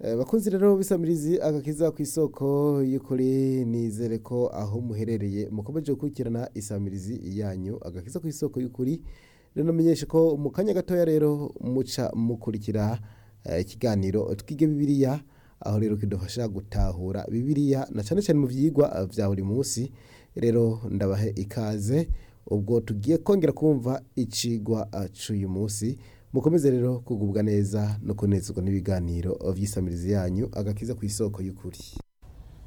bakunzi rero bisamirizi agakiza ku isoko y'ukuri nizere ko aho muherereye mukomeje gukurikirana isamirizi yanyu agakiza ku isoko y'ukuri rero menyeshe ko mu kanya gatoya rero muca mukurikira ikiganiro twige bibiliya aho rero kidufasha gutahura bibiliya na cyane cyane mu vyigwa vya buri munsi rero ndabahe ikaze ubwo tugiye kongera kumva icigwa c'uyu munsi mukomeze rero kugubwa neza no kunezerwa n'ibiganiro vy'isamirizi yanyu agakiza ku isoko y'ukuri.